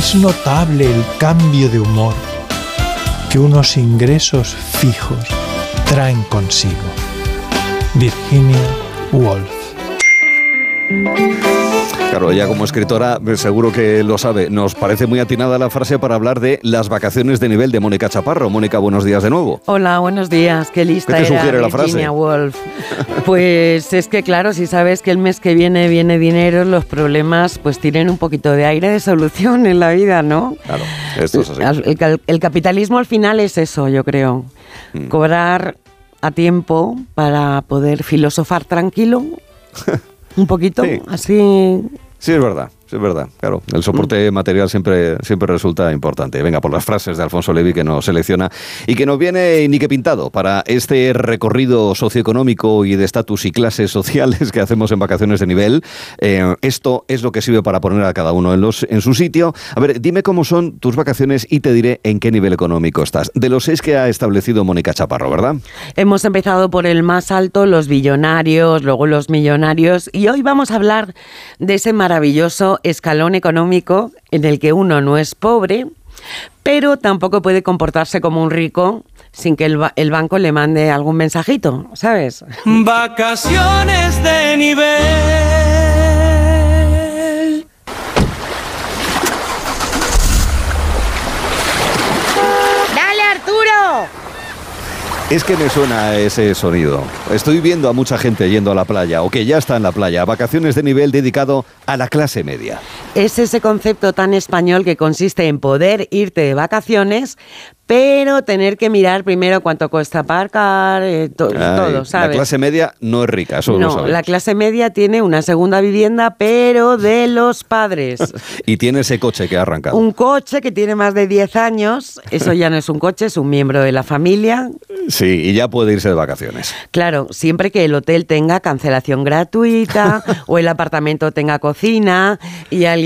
Es notable el cambio de humor que unos ingresos fijos traen consigo. Virginia Woolf. Claro, ella como escritora seguro que lo sabe. Nos parece muy atinada la frase para hablar de las vacaciones de nivel de Mónica Chaparro. Mónica, buenos días de nuevo. Hola, buenos días. Qué lista ¿Qué te era sugiere la Virginia frase? Woolf. Pues es que claro, si sabes que el mes que viene dinero, los problemas pues tienen un poquito de aire de solución en la vida, ¿no? Claro, esto es así. El capitalismo al final es eso, yo creo. Cobrar a tiempo para poder filosofar tranquilo. Un poquito, Sí. así. Sí, es verdad. Claro, el soporte material siempre resulta importante. Venga, por las frases de Alfonso Levi que nos selecciona y que nos viene ni que pintado para este recorrido socioeconómico y de estatus y clases sociales que hacemos en vacaciones de nivel. Esto es lo que sirve para poner a cada uno en su sitio. A ver, dime cómo son tus vacaciones y te diré en qué nivel económico estás. De los 6 que ha establecido Mónica Chaparro, ¿verdad? Hemos empezado por el más alto, los billonarios, luego los millonarios, y hoy vamos a hablar de ese maravilloso escalón económico en el que uno no es pobre, pero tampoco puede comportarse como un rico sin que el banco le mande algún mensajito, ¿sabes? Vacaciones de nivel. ¡Dale, Arturo! Es que me suena ese sonido. Estoy viendo a mucha gente yendo a la playa, o que ya está en la playa, vacaciones de nivel dedicado a la clase media. Es ese concepto tan español que consiste en poder irte de vacaciones, pero tener que mirar primero cuánto cuesta aparcar, todo, ¿sabes? La clase media no es rica, eso lo sabemos. No, la clase media tiene una segunda vivienda, pero de los padres. Y tiene ese coche que ha arrancado. Un coche que tiene más de 10 años, eso ya no es un coche, es un miembro de la familia. Sí, y ya puede irse de vacaciones. Claro, siempre que el hotel tenga cancelación gratuita o el apartamento tenga cocina y